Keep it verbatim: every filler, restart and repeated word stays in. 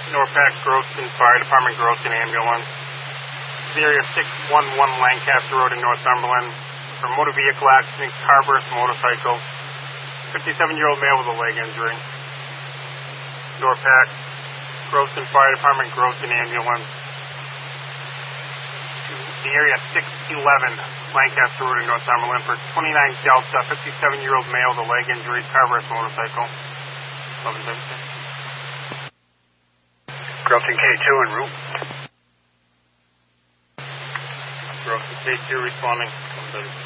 Norpac, Grosston Fire Department, Grosston Ambulance. Area six one one Lancaster Road in Northumberland. For motor vehicle accident, car burst motorcycle. fifty-seven-year-old male with a leg injury. Norpac, Grosston Fire Department, Grosston Ambulance. The area six eleven Lancaster Road in Northumberland. For twenty-nine Delta, fifty-seven-year-old male with a leg injury, car burst motorcycle. eleven thirty-six. Grosston K two en route. Grosston K two responding. eleven thirty-six.